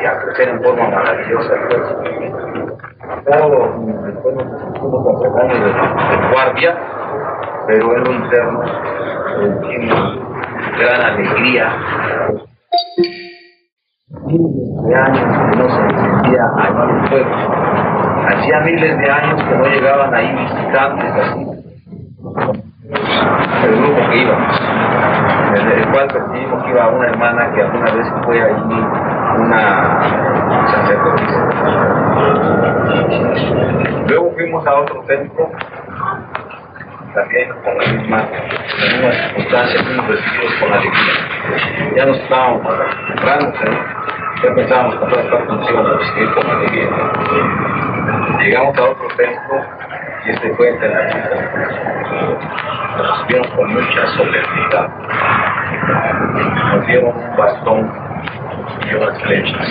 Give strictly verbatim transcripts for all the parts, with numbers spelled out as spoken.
y a crecer en forma maravillosa. Todos después nos pusimos a trabajar de, de guardia, pero en lo interno eh, tiene gran alegría. Miles de años que no se encendía allí el fuego. Hacía miles de años que no llegaban ahí visitantes así. El grupo que íbamos, en el cual percibimos que iba una hermana que alguna vez fue allí una sacerdotisa. Luego fuimos a otro templo, también con la misma, en las mismas circunstancias, fuimos recibidos con alegría. Ya nos estábamos acostumbrando, ya pensábamos que todas partes nos iban a recibir con alegría. Llegamos a otro templo y este fue en Tenayuca. Nos recibieron con mucha solemnidad. Nos dieron un bastón y unas flechas.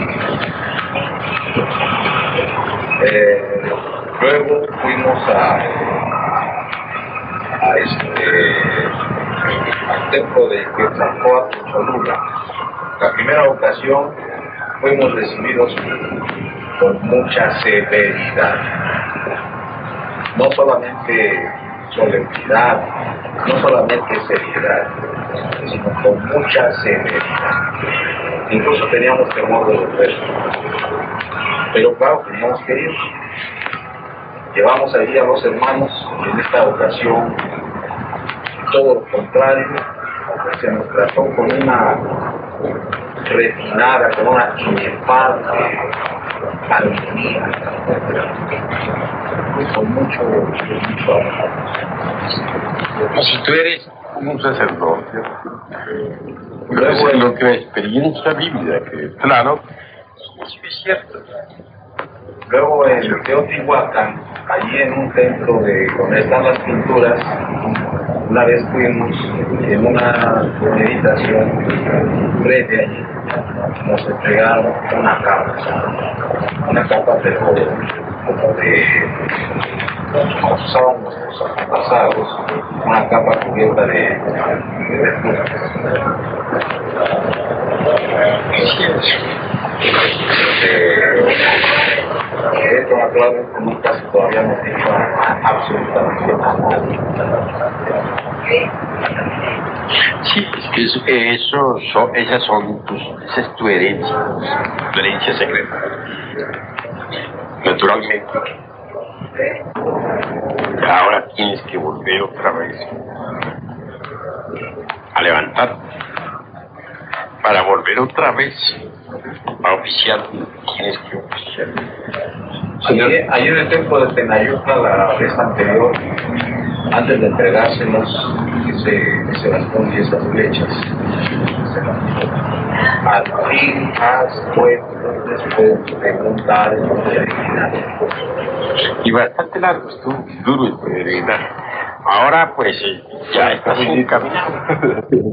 Eh, luego fuimos a, a este, al templo de Quetzalcóatl en Cholula. La primera ocasión fuimos recibidos con mucha severidad. No solamente solemnidad, no solamente seriedad, sino con mucha severidad. Incluso teníamos temor de los restos. Pero claro, teníamos que ir. Llevamos allí a los hermanos, en esta ocasión, todo lo contrario, se nos trató con una refinada, con una inefable armonía, con mucho, mucho amor. Si tú eres un sacerdote, luego es lo que la experiencia vívida, que claro, sí es cierto. Luego en Teotihuacán, allí en un templo de donde están las pinturas, una vez fuimos en una meditación breve allí, nos entregaron una capa, una capa pero como de, como usaban nuestros antepasados, una capa cubierta de, de verduras. Eh, esto naturalmente nunca se todavía nos dicho absolutamente nada. Sí, es que eso, eso son, esas son tus, esa es tu herencia, tu herencia secreta. Naturalmente, ahora tienes que volver otra vez a levantar, para volver otra vez a oficiar, tienes que oficiar. Ayer, ayer en el templo de Tenayuca, la vez anterior, antes de entregárselos ese, ese bastón y esas flechas, al fin has puesto después de preguntar en la peregrinaje. Y bastante largo, estuvo duro el peregrinar. Ahora pues ya estás encaminado.